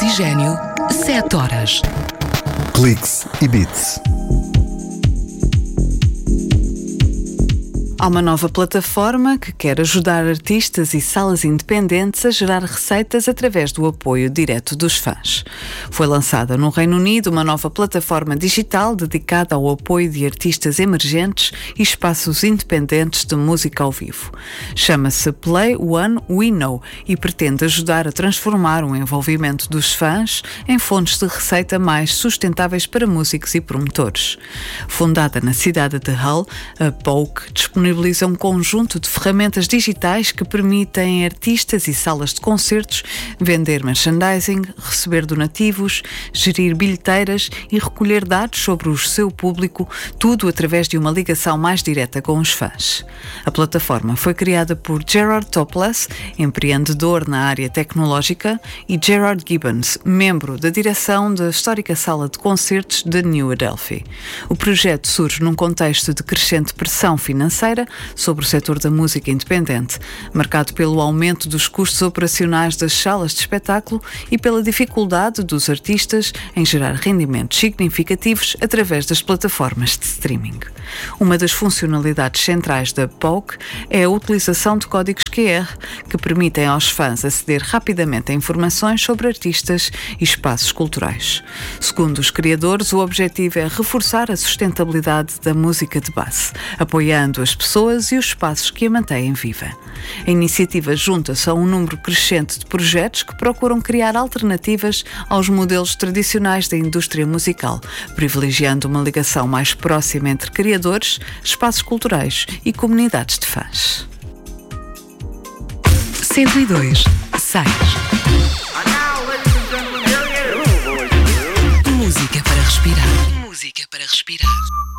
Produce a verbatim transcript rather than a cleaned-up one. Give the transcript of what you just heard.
Oxigênio, sete horas. Cliques e Beats. Há uma nova plataforma que quer ajudar artistas e salas independentes a gerar receitas através do apoio direto dos fãs. Foi lançada no Reino Unido uma nova plataforma digital dedicada ao apoio de artistas emergentes e espaços independentes de música ao vivo. Chama-se Play One We Know e pretende ajudar a transformar o envolvimento dos fãs em fontes de receita mais sustentáveis para músicos e promotores. Fundada na cidade de Hull, a Poke disponibiliza um conjunto de ferramentas digitais que permitem a artistas e salas de concertos vender merchandising, receber donativos, gerir bilheteiras e recolher dados sobre o seu público, tudo através de uma ligação mais direta com os fãs. A plataforma foi criada por Gerard Topless, empreendedor na área tecnológica, e Gerard Gibbons, membro da direção da histórica sala de concertos de New Adelphi. O projeto surge num contexto de crescente pressão financeira sobre o setor da música independente, marcado pelo aumento dos custos operacionais das salas de espetáculo e pela dificuldade dos artistas em gerar rendimentos significativos através das plataformas de streaming. Uma das funcionalidades centrais da Poke é a utilização de códigos Q R que permitem aos fãs aceder rapidamente a informações sobre artistas e espaços culturais. Segundo os criadores, o objetivo é reforçar a sustentabilidade da música de base, apoiando as pessoas e os espaços que a mantêm viva. A iniciativa junta-se a um número crescente de projetos que procuram criar alternativas aos modelos tradicionais da indústria musical, privilegiando uma ligação mais próxima entre criadores, espaços culturais e comunidades de fãs. cento e dois, seis. Música para respirar. Música para respirar.